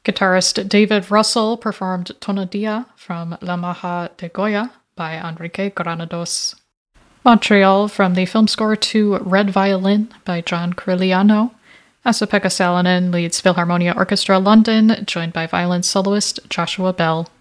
Guitarist David Russell performed Tonadia from La Maja de Goya by Enrique Granados. Montreal from the film score to Red Violin by John Corigliano. Esa-Pekka Salonen leads Philharmonia Orchestra London, joined by violin soloist Joshua Bell.